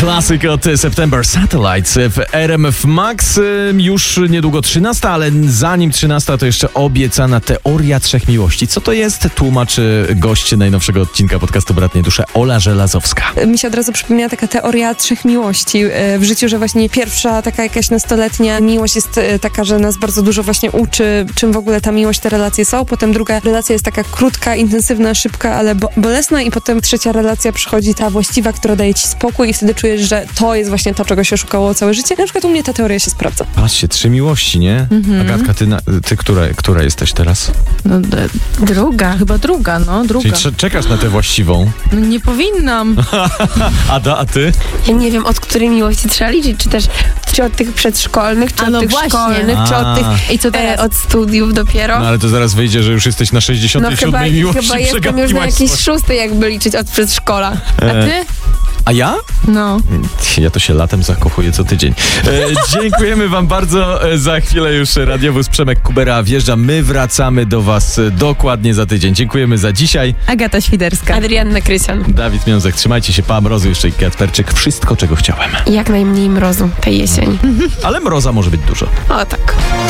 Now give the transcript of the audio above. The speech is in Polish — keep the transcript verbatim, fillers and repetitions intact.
Klasyk od September Satellites w R M F Max. Już niedługo trzynasta, ale zanim trzynasta to jeszcze obiecana teoria trzech miłości. Co to jest? Tłumaczy gość najnowszego odcinka podcastu Bratnie Dusze, Ola Żelazowska. Mi się od razu przypomina taka teoria trzech miłości w życiu, że właśnie pierwsza taka jakaś nastoletnia miłość jest taka, że nas bardzo dużo właśnie uczy, czym w ogóle ta miłość, te relacje są. Potem druga relacja jest taka krótka, intensywna, szybka, ale bo- bolesna i potem trzecia relacja przychodzi ta właściwa, która daje ci spokój i wtedy czujesz, że to jest właśnie to, czego się szukało całe życie. Na przykład u mnie ta teoria się sprawdza. Patrzcie, trzy miłości, nie? Mhm. Agatka, ty, na, ty która, która jesteś teraz? No d- druga, chyba druga, no druga. Czyli cze- czekasz na tę właściwą? No nie powinnam. Ada, a ty? Ja nie wiem, od której miłości trzeba liczyć, czy też czy od tych przedszkolnych, czy A, od no tych właśnie. szkolnych, czy od A. tych I co teraz? e, od studiów dopiero. No ale to zaraz wyjdzie, że już jesteś na sześćdziesiątej siódmej chyba, miłości. chyba jestem już na przegapiłaś jakiejś swoje. szóstej, jakby liczyć od przedszkola. A ty? A ja? No. Ja to się latem zakochuję co tydzień. E, dziękujemy wam bardzo. E, za chwilę już radiowóz Przemek Kubera wjeżdża. My wracamy do was e, dokładnie za tydzień. Dziękujemy za dzisiaj. Agata Świderska. Adrianna Krysian. Dawid Miązek, trzymajcie się. Pa, mrozu jeszcze i Kacperczyk. Wszystko, czego chciałem. Jak najmniej mrozu tej jesieni. Ale mroza może być dużo. O tak.